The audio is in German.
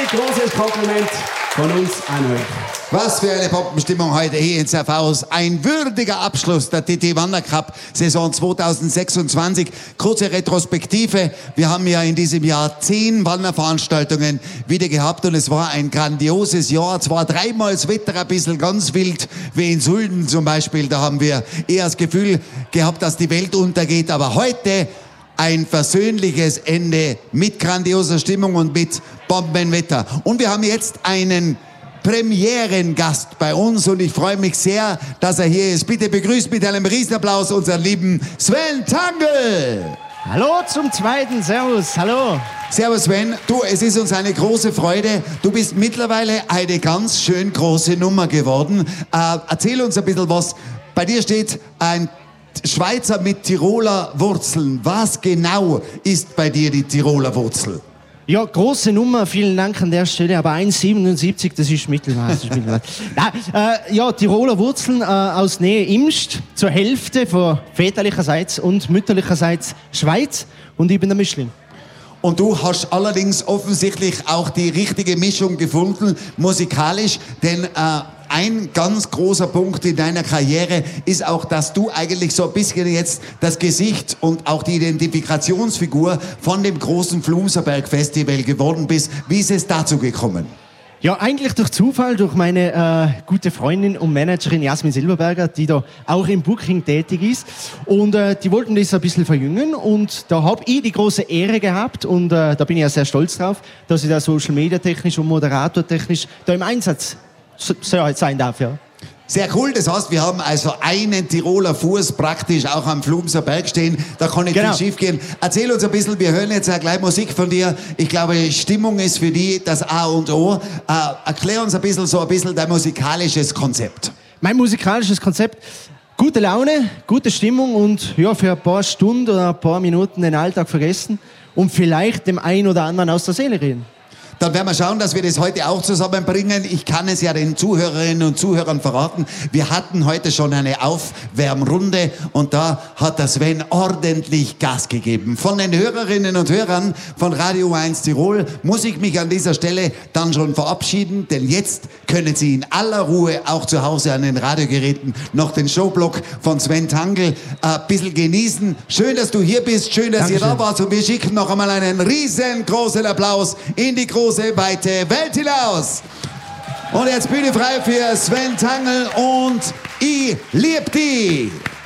großes Kompliment von uns an euch. Was für eine Bombenstimmung heute hier in Zerfaus. Ein würdiger Abschluss der TT Wandercup Saison 2026. Kurze Retrospektive. Wir haben ja in diesem Jahr 10 Wanderveranstaltungen wieder gehabt und es war ein grandioses Jahr. Zwar dreimal das Wetter ein bisschen ganz wild, wie in Sulden zum Beispiel. Da haben wir eher das Gefühl gehabt, dass die Welt untergeht. Aber heute ein versöhnliches Ende mit grandioser Stimmung und mit Bombenwetter. Und wir haben jetzt einen Premierengast bei uns und ich freue mich sehr, dass er hier ist. Bitte begrüßt mit einem Riesenapplaus unseren lieben Sven Tangl. Hallo zum zweiten, servus, hallo. Servus Sven, du, es ist uns eine große Freude. Du bist mittlerweile eine ganz schön große Nummer geworden. Erzähl uns ein bisschen was. Bei dir steht ein Schweizer mit Tiroler Wurzeln. Was genau ist bei dir die Tiroler Wurzel? Ja, große Nummer, vielen Dank an der Stelle, aber 1,77, das ist Mittelmaß. Ja, Tiroler Wurzeln aus Nähe Imst, zur Hälfte von väterlicherseits und mütterlicherseits Schweiz und ich bin der Mischling. Und du hast allerdings offensichtlich auch die richtige Mischung gefunden, musikalisch, denn ein ganz großer Punkt in deiner Karriere ist auch, dass du eigentlich so ein bisschen jetzt das Gesicht und auch die Identifikationsfigur von dem großen Flumserberg Festival geworden bist. Wie ist es dazu gekommen? Ja, eigentlich durch Zufall, durch meine gute Freundin und Managerin Jasmin Silberberger, die da auch im Booking tätig ist. Und die wollten das ein bisschen verjüngen und da habe ich die große Ehre gehabt und da bin ich ja sehr stolz drauf, dass ich da Social Media technisch und Moderator technisch da im Einsatz sein darf, ja. Sehr cool, das heißt, wir haben also einen Tiroler Fuß praktisch auch am Flumser Berg stehen, da kann nicht viel schief gehen. Erzähl uns ein bisschen, wir hören jetzt gleich Musik von dir. Ich glaube, Stimmung ist für die das A und O. Erklär uns ein bisschen dein musikalisches Konzept. Mein musikalisches Konzept, gute Laune, gute Stimmung und ja, für ein paar Stunden oder ein paar Minuten den Alltag vergessen und vielleicht dem einen oder anderen aus der Seele reden. Dann werden wir schauen, dass wir das heute auch zusammenbringen. Ich kann es ja den Zuhörerinnen und Zuhörern verraten. Wir hatten heute schon eine Aufwärmrunde und da hat der Sven ordentlich Gas gegeben. Von den Hörerinnen und Hörern von Radio 1 Tirol muss ich mich an dieser Stelle dann schon verabschieden, denn jetzt können Sie in aller Ruhe auch zu Hause an den Radiogeräten noch den Showblock von Sven Tangl ein bisschen genießen. Schön, dass du hier bist, schön, dass ihr da wart und wir schicken noch einmal einen riesengroßen Applaus in die große, weite Welt hinaus. Und jetzt Bühne frei für Sven Tangl und ich lieb die.